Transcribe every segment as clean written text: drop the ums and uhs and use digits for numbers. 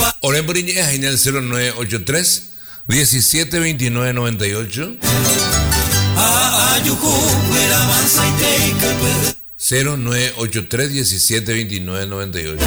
Oren por Iñez en el 0983 172998. 0983 172998.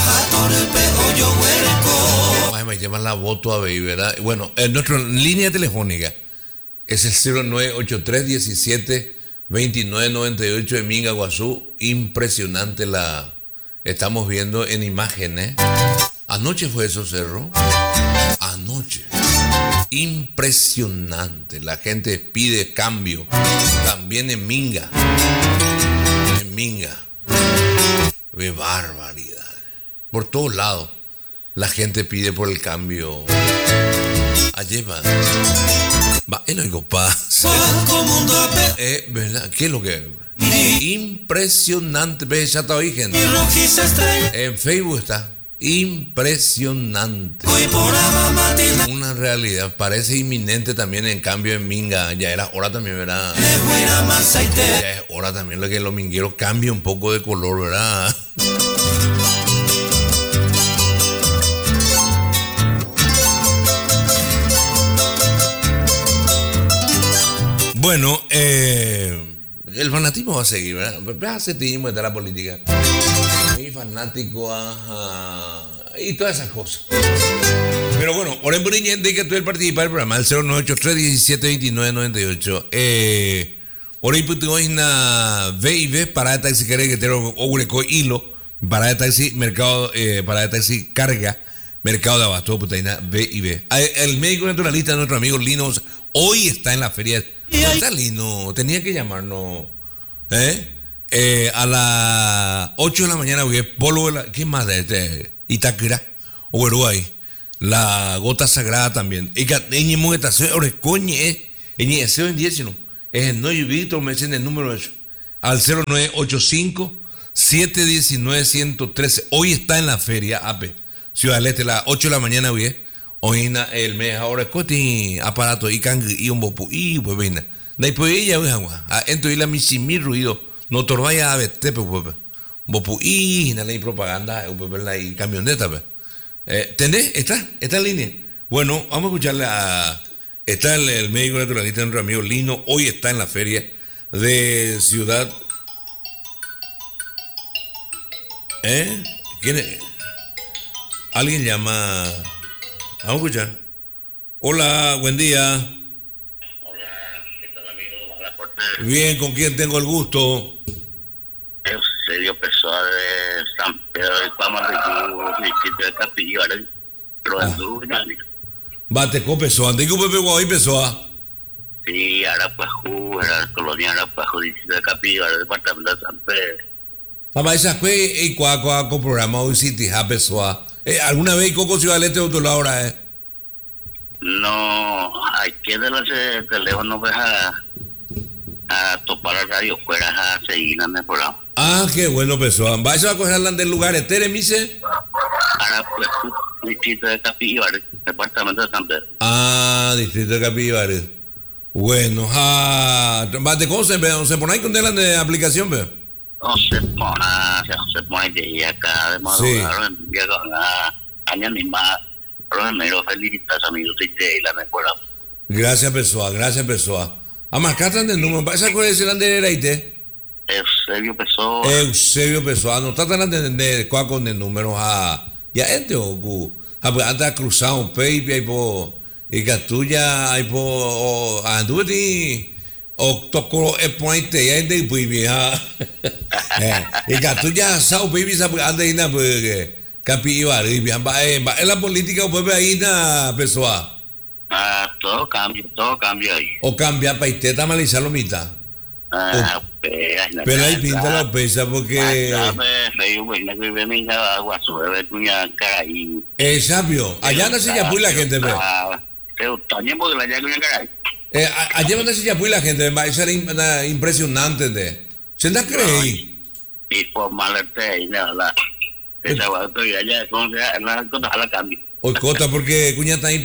Me llaman la voto a Baby, ¿verdad? Bueno, en nuestra línea telefónica es el 0983 172998 de Minga, Guazú. Impresionante estamos viendo en imágenes. Anoche fue eso, Cerro. Anoche. Impresionante. La gente pide cambio. También en Minga. En Minga. ¡Qué barbaridad! Por todos lados. La gente pide por el cambio. Allí va. Va, no digo paz. ¿Verdad? ¿Qué es lo que es? Impresionante. ¿Ves? Ya está ahí, gente. En Facebook está. Impresionante. Una realidad. Parece inminente también en cambio en Minga. Ya era hora también, ¿verdad? Ya es hora también que los mingueros cambien un poco de color, ¿verdad? Bueno, el fanatismo va a seguir, ¿verdad? Hace tiempo está la política. Muy fanático, ajá, y todas esas cosas. Pero bueno, oren por Iñez de que tú participar del programa, el 0983 172998. Oren por tu na VIV, parada de taxi que te lo ogreco hilo, parada de taxi, mercado, parada de taxi carga, mercado de abasto, putaina VIV. El médico naturalista, nuestro amigo Lino, hoy está en la feria. Está Lino, tenía que llamarnos a las 8 de la mañana, porque polvo de la, ¿qué más de Itaquira o Uruguay? La gota sagrada también. Y que en estación orecoñe en ese en 10 no. Es el no Víctor me dicen el número de eso. Al 0985 719 113. Hoy está en la feria AP Ciudad del Este, las 8 de la mañana, güey. Hoy el mes ahora es aparato y un bopu y pues venga. Na pues ella es agua. Entonces la misimi ruido no torvaya a verte pues bopu y na ley propaganda y camioneta pues. ¿Entendés? Está en línea. Bueno, vamos a escucharle está el médico naturalista nuestro amigo Lino. Hoy está en la feria de Ciudad. ¿Quién es? Alguien llama. Vamos a escuchar. Hola, buen día. Hola, ¿qué tal, amigo? Hola, Cortés. Bien, ¿con quién tengo el gusto? Eusebio Pessoa de San Pedro de Cuamarriquí, distrito de Capillo, ¿verdad? Bateco Pessoa, ¿de qué Pepe Guay Pessoa? Sí, Arapajú, era colonia Arapajú, distrito de Capillo, el departamento de San Pedro. Papá, esa fue y con programa hoy City Pessoa. ¿Alguna vez Coco Ciudad del Este o otro lado ahora, No, hay que de los teléfonos pues a topar la radio fuera a seguir en el programa. Ah, qué bueno, Pessoa. ¿Vais a coger del lugar? ¿Tere, Mise? Arapajú, distrito de Capillo, departamento de San Pedro. Ah, distrito de Capillo. Bueno, ¿de cómo se pone ahí con la de aplicación, ve? No se pone de acá de madrugada, llega a año ni más. Primero felicitas amigos y la mejora. Gracias, Pessoa. A marcar del número, ¿esa cuál es el andero ahí te? Eusebio Pessoa, no tratan de cuál con el número ya este o anda cruzado un pepe ahí por y que tuya ahí por anduve o tocó el puente ya de vivía y que tú ya sabes baby sabe anda ina pues capibar y bien va en la política pues ahí na Pessoa todo cambia ahí o cambia para usted tamalizar lo mitad pero ahí pinta la pesa porque sabio allá no se llama la gente ve allá no se llama la gente eso era impresionante de se da creí y por malarte y nada esa va a allá con la cosa la cambio o cota porque cuña está ahí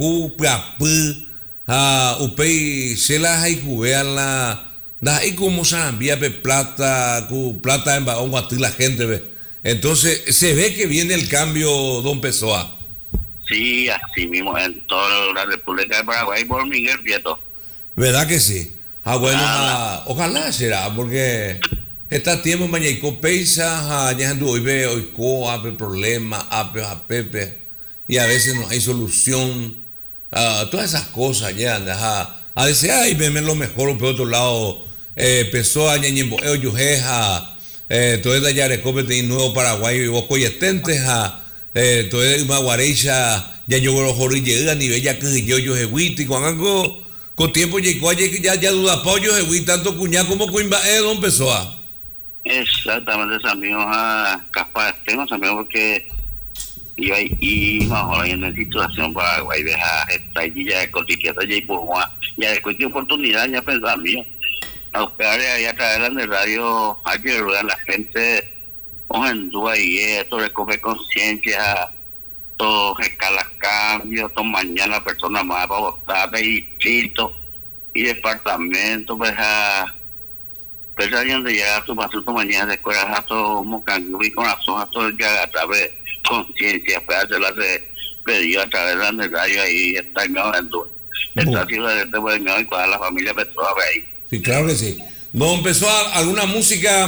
upei se la hay jugar da y como se envía plata en baón a la gente ve entonces se ve que viene el cambio don Pessoa Sí, así mismo, en toda la República de Paraguay por Miguel Prieto. ¿Verdad que sí? Bueno, ojalá será, porque está tiempo mañana peisa, ya hoy ve, hoy ape problema, ape a pepe, y a veces no hay solución, todas esas cosas ya, a veces, ay, veme lo mejor, o por otro lado, empezó a ñeñembo, yujeja, todo es ya recope de Nuevo Paraguay, y vos coyetentes, todo es maguarecha, ya yo los jorri llegan, ni bella que yo jehuiti, con algo. Con tiempo llegó ayer ya duda pollo de tanto cuñado como cuimba don Pessoa. Exactamente, amigos capaz tengo amigos porque yo ahí mejor en la situación Paraguay deja esta ya de cotidiano ya y por ya de cualquier oportunidad ya pensaba mío a buscar ahí a través de radio ayer la gente en duda y esto recoge conciencia todo escalas cambios, todo mañana personas más para votar de distrito y departamento, pues pues ahí donde llega tu paso mañana de escuela a todo mocangú y con razón a todo ya a través de conciencia, pues se la se pedido a través de la radio ahí está en esta ciudad de este buen y con la familia Pessoa ahí. Sí, claro que sí. ¿No empezó alguna música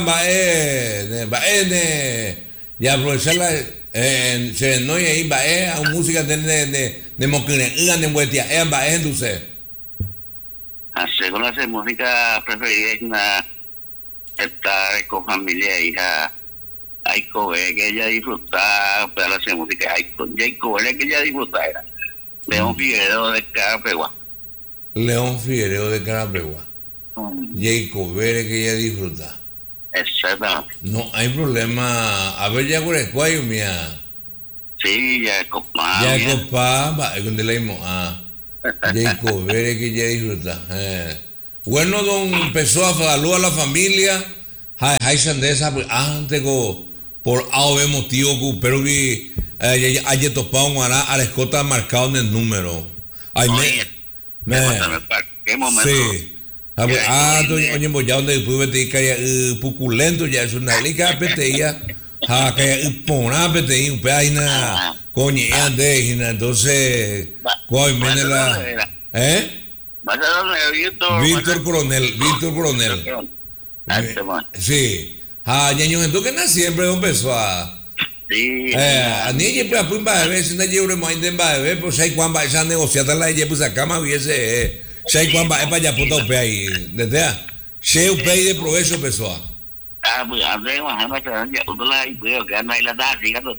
ya aprovecharla se no y ahí va a música de moquine de vuelta va entonces hacer con la música preferida estar con familia hija hay que ella disfrutar para hacer música hay que ella disfrutar León Figueroa de Carapegua Jacob Vélez que ella disfruta. Exactamente. No hay problema. A ver, ya con el cuello, mía. Sí, Jacob va, es donde leímos. Jacob Vélez que ella disfruta. Bueno, don Pessoa, saluda a la familia. Hay sandesa, antes por AOB motivo, pero que haya topado un a la escota marcado en el número. Ay, ¿qué momento? Sí. Oye, ya donde después te cae puculento, ya es una liga peteía, que pona peteía, un pedaina, coñe, entonces, coy, menela, Víctor Coronel. Sí. Ñaño, entonces que siempre don Pessoa. Sí. A niña pues a pumba de vez, si no llevo el mind de vez, pues hay cuando va a negociar la ley, pues acá más hubiese. Sei cuando va para allá puta o pé ahí, desde sei o pé de provecho Pessoa. Pues antes imagínate que ya tú la veo que anda ahí la está fíjate.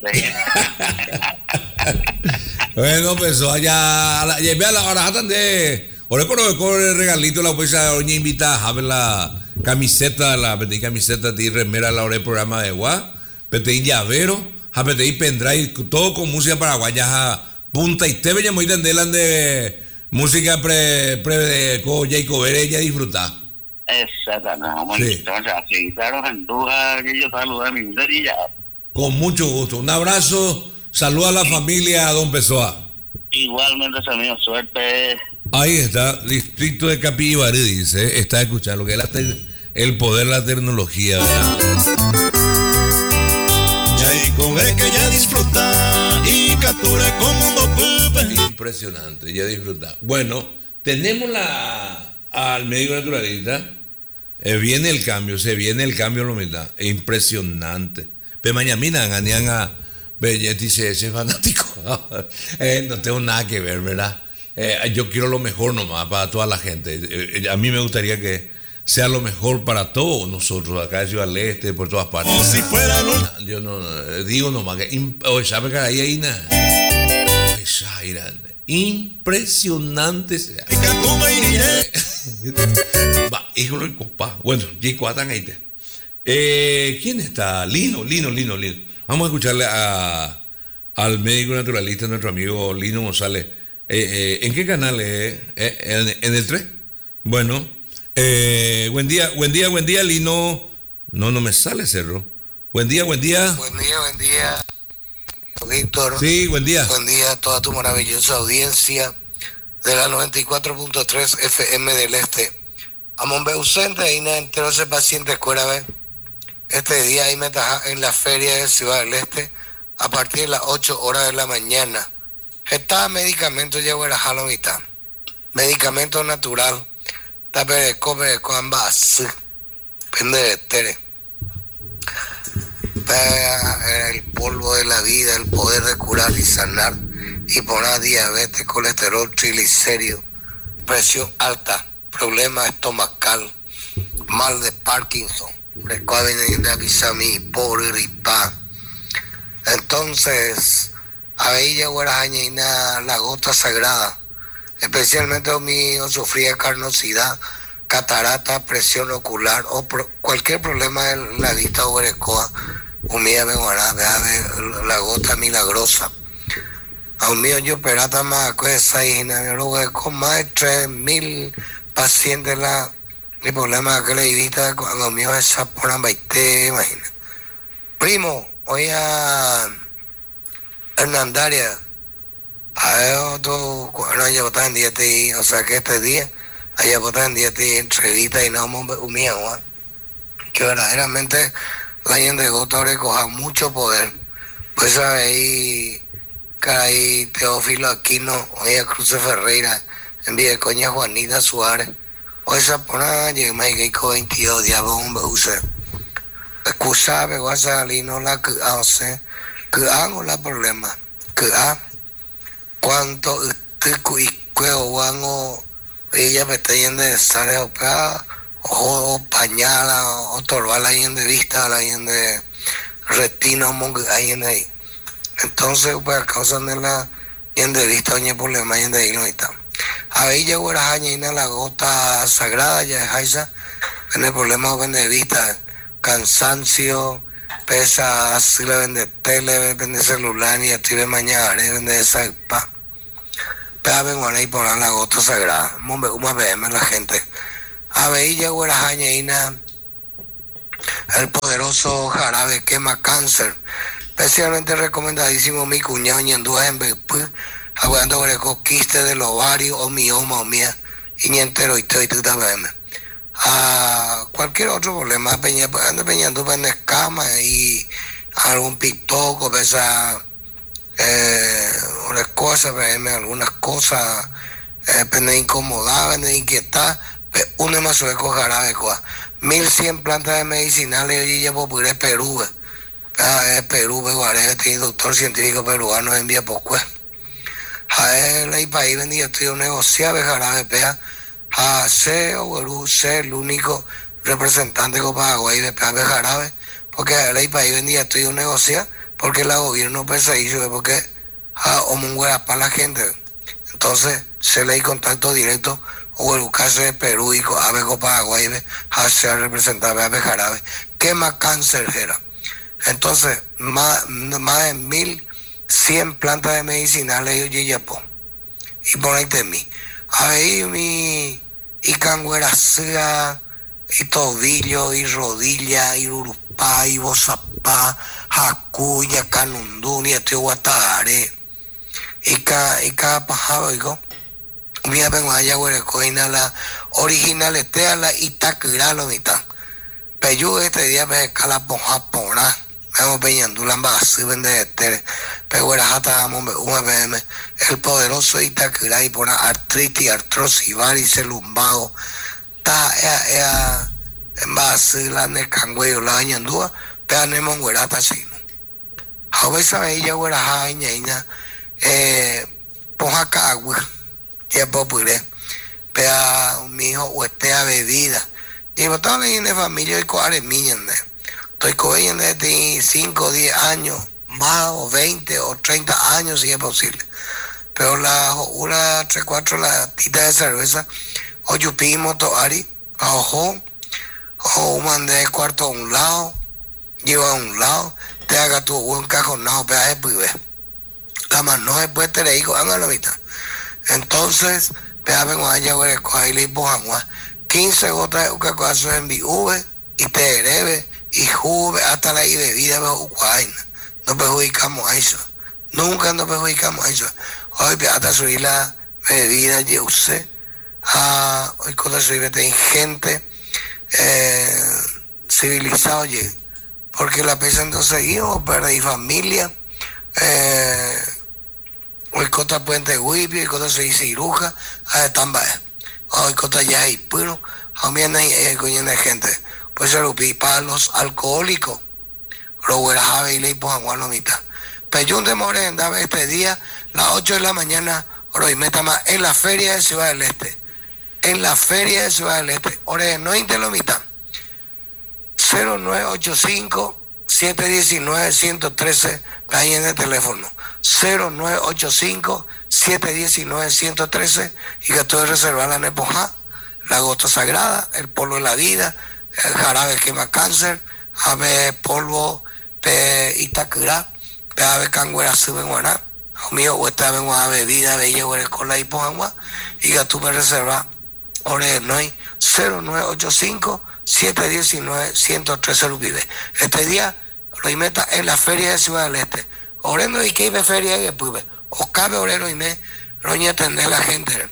Bueno, Pessoa ya vea la hora de ahora con el regalito la pues a doña invita a ver la camiseta de remera la hora del programa de Gua, petei llavero, a petei pendrive todo con música paraguaya, punta y te veía muy de música con Jacob Vélez ella disfrutar. Exactamente. Sí. Claro, yo saludo a mi ya. Con mucho gusto. Un abrazo. Saluda a la familia, a don Pessoa. Igualmente, amigo, suerte. Ahí está, distrito de Capibaré, dice. Está escuchando que el poder de la tecnología, ¿verdad? Jacob Vélez que ya disfruta y captura como un pupe. Impresionante, ya disfruta. Bueno, tenemos al médico naturalista. Se viene el cambio, lo mitad. Impresionante. Pero mañana ganan dice ese fanático. No tengo nada que ver, ¿verdad? Yo quiero lo mejor nomás para toda la gente. A mí me gustaría que sea lo mejor para todos nosotros, acá de Ciudad del Este, por todas partes. Como si fuera yo no digo nomás que ¿sabe que ahí nada? Impresionante sea. Va, híjole el compa. Bueno, ¿quién está? Lino. Vamos a escucharle al médico naturalista, nuestro amigo Lino González. ¿En qué canal es? ¿En el 3? Bueno, buen día, Lino. No me sale, Cerro. Buen día. Buen día, Víctor. Sí, buen día. Buen día a toda tu maravillosa audiencia de la 94.3 FM del Este. Amon ausente ahí no entonces paciente escuela ve. Este día ahí me está en la feria de Ciudad del Este a partir de las 8 horas de la mañana. Está medicamento llegó a Halovita. Medicamento natural. Está pereco ambas. Pende de tere. El polvo de la vida, el poder de curar y sanar. Y poner diabetes, colesterol, triglicéridos, presión alta, problema estomacal, mal de Parkinson, de avisami, pobre gripa. Entonces, a ella guarajañina la gota sagrada, especialmente yo sufría carnosidad, catarata, presión ocular o cualquier problema de la vista o grecoa, unida de la gota milagrosa. A un mío yo operata más cosa y con más de 3,000 pacientes el problema que le vista cuando mío esa por baite, imagina. Primo, hoy a Hernandaria, a ver otro, no haya votado en día, o sea que este día haya votado en día entrevista y no un mío, que verdaderamente la gente de Gota recoja mucho poder. Pues ahí, caray, Teófilo Aquino, hoy a Cruz Ferreira, en Videcoña Juanita Suárez, hoy se pone llegué más que 22 días, bomba, usted. Escuchaba, voy a salir, no la que hace, que hago la problema, que cuánto te cuico, guango, ella me está yendo de sales o pañala, o torbar la yendo de vista, la yendo de retina, ahí en ahí. Entonces, pues a causa de la yendo de vista, oye, problema, yendo de ahí no está. A ver, ya guarajaña, la gota sagrada, ya es Haisa, en el problema de vista, cansancio, pesa, así le vende tele, vende celular, y active mañana, vende esa pa. Pero vengo ahí por la gota sagrada, como veme la gente. A ver, ya guarajaña, el poderoso jarabe quema cáncer, especialmente recomendadísimo mi cuñado ñandúa en Bepú, aguantando greco quiste del ovario o mioma o mía, y ñentero y tú también. A cualquier otro problema, peñando en escama y algún pitoco, pesa unas cosas, algunas cosas, pende incomodada, pende inquietada, uno más sueco jarabe, 1100 plantas de medicinales y ya por Perú, es Perú, este doctor científico peruano envía por a él y país vendía estudio negociable jarabe pea a ser el único representante de Paraguay de pea de jarabe porque el país vendía estudio negociar porque el gobierno pesa hizo porque o munguera para la gente. Entonces se le dio contacto directo o el caso de Perú y con Paraguay a ser representante de jarabe que más cáncer era. Entonces más de 1100 plantas de medicinales y yapo y por ahí de mí ahí mi y cangueracea y tobillo y rodilla y urupá y bozapá jacuya canunduni y guatare y cada pajado digo mira vengo allá huerecoina la original estea la itaquira lo mitad pero este día me escala ponja pona vamos peñando la base vende de tere pero era hasta el poderoso Itaquira y por artritis, artrosis, varices, lumbago, está en base la necangüeyo, la añandúa, pero no monguerata chino. A veces ella güera jaña, ponja cagüe, ya popuré, pero mi hijo o estea bebida. Y estaba leyendo de familia y coare miñande. Estoy cogiendo de 5 o 10 años, más o 20 o 30 años si es posible. Pero una 3-4 latitas de cerveza, o yupimos toari, a ojo, o mandé cuarto a un lado, lleva a un lado, te haga tu buen cajonado, peaje pibe. La mano después te le digo, hágalo ahorita. Entonces, peaje con allá, güey, ahí le pongan 15 gotas de ucacuazo en BV, y te herebe, y juve hasta la bebida de Ucrania. No perjudicamos a eso. Nunca nos perjudicamos a eso. Hoy hasta subir la bebida, yo usé. Hoy cuando soy gente civilizado, porque la pesa entonces hijos, perdí familia, Hoy cota puente huipi, hoy cota se dice iruja, a tamba. Hoy cota ya hay puro, a mí hay gente. Pues se lo pi para los alcohólicos. Lo hubiera jabe y le pongan guano mitad. Peyún de More, dame este día, las 8 de la mañana, hoy meta más en la feria de Ciudad del Este. En la feria de Ciudad del Este. Ore, no interlomita. 0985-719-113, ahí en el teléfono. 0985-719-113, y que tú reservar la Nepoja, la gota sagrada, el polvo de la vida, el jarabe quema cáncer, ave polvo pe Itacurá, pe ave canguera suben guaná, mío, o esta ave bebida, bella, o el cola y poangua, y que tú me reservas, ore, no hay 0985-719-113 Lupibe. Este día lo meta en la feria de Ciudad del Este. Oreno y que iba feria y después, o cabe oreno y me, roña atender la gente.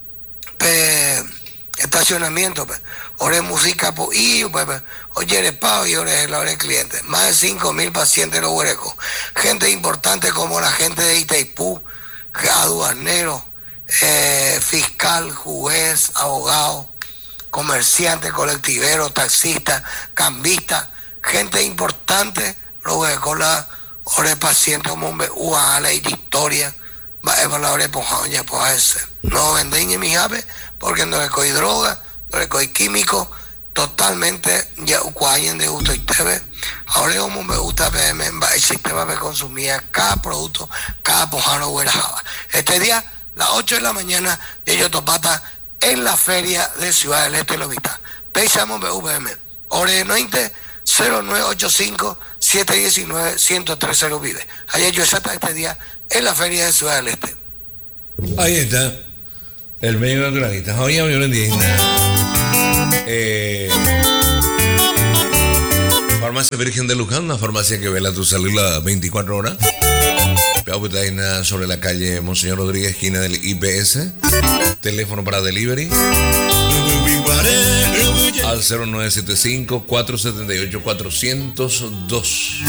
Estacionamiento, ore música, oye, el pago y ore el cliente. Más de 5,000 pacientes los huerecos. Gente importante como la gente de Itaipú, aduanero, fiscal, juez, abogado, comerciante, colectivero, taxista, cambista, gente importante, luego de cola, ore paciente como la historia, va a evaluar ya no venden en mi ave porque no le coy droga, no le coy químico, totalmente ya cuayen de gusto y TV. Ahora como me gusta el sistema de consumir cada producto, cada pojano huera java. Este día, las 8 de la mañana, yo topata en la feria de Ciudad del Este Lobita. Pensamos BVM. Ore 90 0985-719-113 lo vive. Ayer yo estaba este día en la feria de Ciudad del Este. Ahí está. El medio naturalista. Hoy me indígena. Farmacia Virgen de Luján, una farmacia que vela tu salud las 24 horas. Peaupetaina sobre la calle Monseñor Rodríguez, esquina del IPS. Teléfono para delivery al 0975-478-402.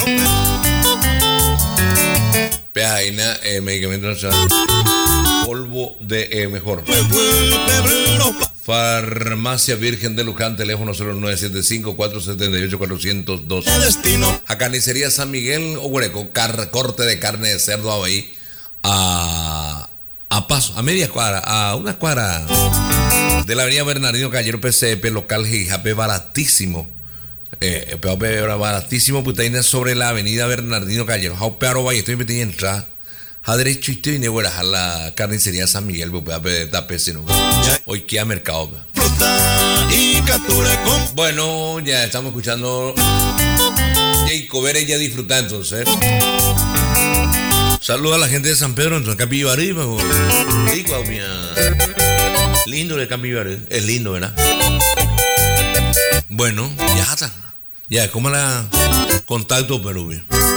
Peaina, medicamento nacional. Polvo de mejor. Farmacia Virgen de Luján, teléfono 0975-478-402. A Carnicería San Miguel, Oguereco, corte de carne de cerdo ahí a paso, a media cuadra, a una cuadra de la avenida Bernardino Caballero PCP, local Jijape, baratísimo. Baratísimo, putaina, sobre la avenida Bernardino Caballero. Jaupe Aroba, y estoy metiendo en entrar. A derecho y estoy en a la carnicería San Miguel, hoy que a mercado. Bueno, ya estamos escuchando Jacob Vélez, ya disfrutar entonces. Saludos a la gente de San Pedro, en Capillobarí. Lindo de Capillobarí, es lindo, ¿verdad? Bueno, ya está. Ya, ¿cómo la contacto, pero bien?